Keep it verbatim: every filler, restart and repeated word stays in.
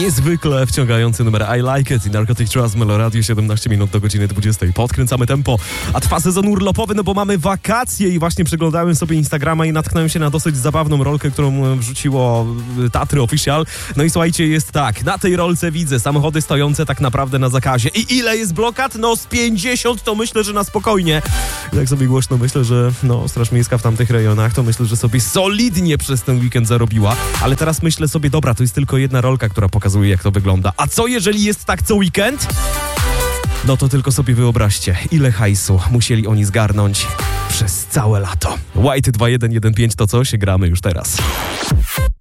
niezwykle wciągający numer I Like It i Narcotic Trust Melo Radio, siedemnaście minut do godziny dwudziestej. Podkręcamy tempo, a trwa sezon urlopowy, no bo mamy wakacje i właśnie przeglądałem sobie Instagrama i natknąłem się na dosyć zabawną rolkę, którą wrzuciło Tatry Official. No i słuchajcie, jest tak, na tej rolce widzę samochody stojące tak naprawdę na zakazie. I ile jest blokad? No z pięćdziesiąt, to myślę, że na spokojnie. Jak sobie głośno myślę, że no Straż Miejska w tamtych rejonach, to myślę, że sobie solidnie przez ten weekend zarobiła. Ale teraz myślę sobie, dobra, to jest tylko jedna rolka, która pokazuje, jak to wygląda. A co jeżeli jest tak co weekend? No to tylko sobie wyobraźcie, ile hajsu musieli oni zgarnąć przez całe lato. White dwa jeden jeden pięć to coś, gramy już teraz.